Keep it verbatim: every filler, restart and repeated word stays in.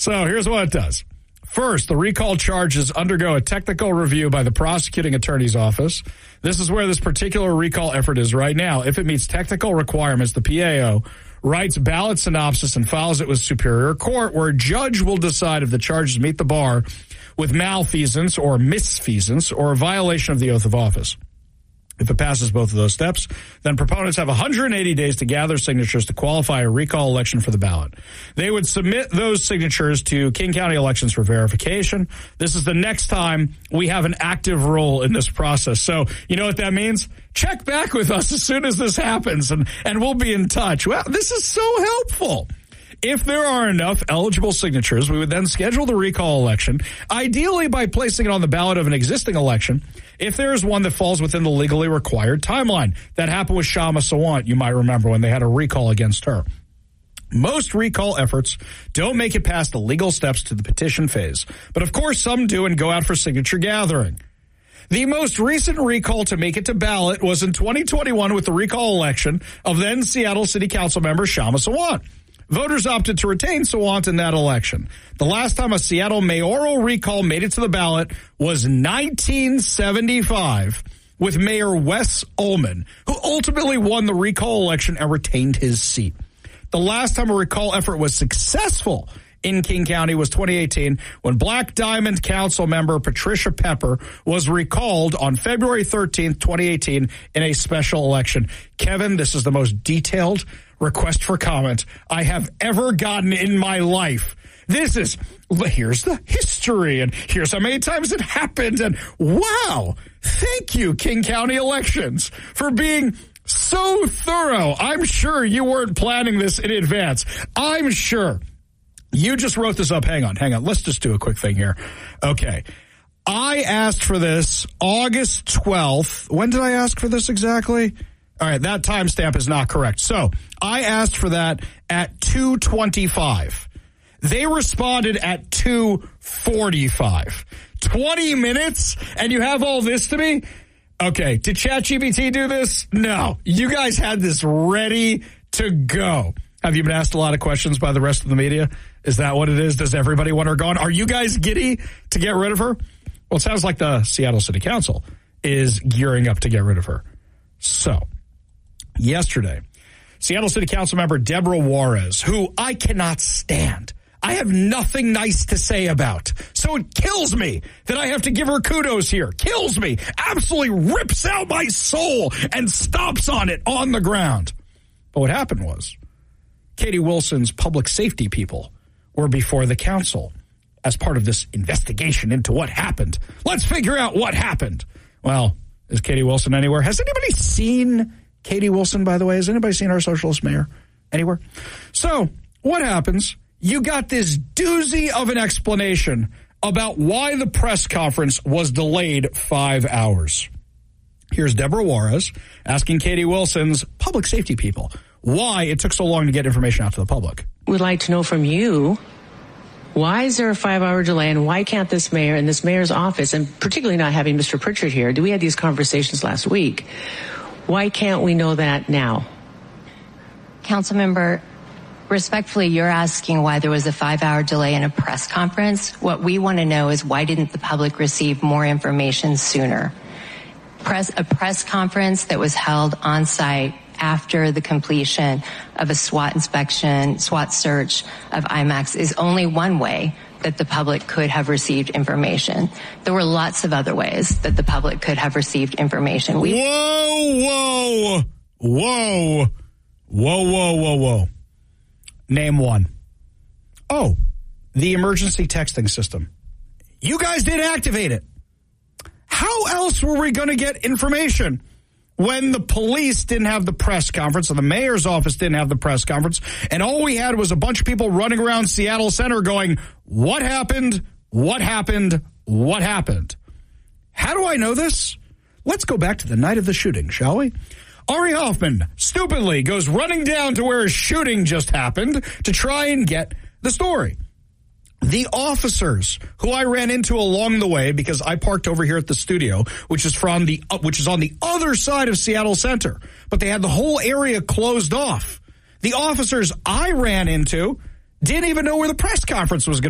So here's what it does. First, the recall charges undergo a technical review by the prosecuting attorney's office. This is where this particular recall effort is right now. If it meets technical requirements, the P A O writes ballot synopsis and files it with Superior Court, where a judge will decide if the charges meet the bar with malfeasance or misfeasance or a violation of the oath of office. If it passes both of those steps, then proponents have one hundred eighty days to gather signatures to qualify a recall election for the ballot. They would submit those signatures to King County Elections for verification. This is the next time we have an active role in this process. So you know what that means? Check back with us as soon as this happens, and, and we'll be in touch. Well, this is so helpful. If there are enough eligible signatures, we would then schedule the recall election, ideally by placing it on the ballot of an existing election, if there is one that falls within the legally required timeline. That happened with Kshama Sawant, you might remember, when they had a recall against her. Most recall efforts don't make it past the legal steps to the petition phase, but of course some do and go out for signature gathering. The most recent recall to make it to ballot was in twenty twenty-one with the recall election of then Seattle City Council member Kshama Sawant. Voters opted to retain Sawant in that election. The last time a Seattle mayoral recall made it to the ballot was nineteen seventy-five with Mayor Wes Ullman, who ultimately won the recall election and retained his seat. The last time a recall effort was successful in King County was twenty eighteen when Black Diamond Council member Patricia Pepper was recalled on February thirteenth, twenty eighteen in a special election. Kevin, this is the most detailed request for comment I have ever gotten in my life. This is, here's the history, and here's how many times it happened, and wow, thank you, King County Elections, for being so thorough. I'm sure you weren't planning this in advance. I'm sure you just wrote this up. Hang on, hang on. Let's just do a quick thing here. Okay. I asked for this August twelfth. When did I ask for this exactly? All right, that timestamp is not correct. So I asked for that at two twenty-five. They responded at two forty-five. twenty minutes, and you have all this to me? Okay, did ChatGPT do this? No. You guys had this ready to go. Have you been asked a lot of questions by the rest of the media? Is that what it is? Does everybody want her gone? Are you guys giddy to get rid of her? Well, it sounds like the Seattle City Council is gearing up to get rid of her. So, yesterday, Seattle City Council member Deborah Juarez, who I cannot stand, I have nothing nice to say about. So it kills me that I have to give her kudos here. Kills me. Absolutely rips out my soul and stomps on it on the ground. But what happened was, Katie Wilson's public safety people were before the council as part of this investigation into what happened. Let's figure out what happened. Well, is Katie Wilson anywhere? Has anybody seen Katie Wilson, by the way? Has anybody seen our socialist mayor anywhere? So what happens? You got this doozy of an explanation about why the press conference was delayed five hours. Here's Deborah Juarez asking Katie Wilson's public safety people why it took so long to get information out to the public. We'd like to know from you, why is there a five-hour delay, and why can't this mayor and this mayor's office, and particularly not having Mister Pritchard here, we had these conversations last week, why can't we know that now? Councilmember, respectfully, you're asking why there was a five-hour delay in a press conference. What we want to know is why didn't the public receive more information sooner? Press, a press conference that was held on site after the completion of a SWAT inspection, SWAT search of IMAX is only one way that the public could have received information. There were lots of other ways that the public could have received information. We- whoa, whoa, whoa, whoa, whoa, whoa, whoa. Name one. Oh, the emergency texting system. You guys didn't activate it. How else were we going to get information when the police didn't have the press conference and the mayor's office didn't have the press conference, and all we had was a bunch of people running around Seattle Center going, what happened? What happened? What happened? How do I know this? Let's go back to the night of the shooting, shall we? Ari Hoffman stupidly goes running down to where a shooting just happened to try and get the story. The officers who I ran into along the way, because I parked over here at the studio, which is from the uh, which is on the other side of Seattle Center, but they had the whole area closed off. The officers I ran into didn't even know where the press conference was going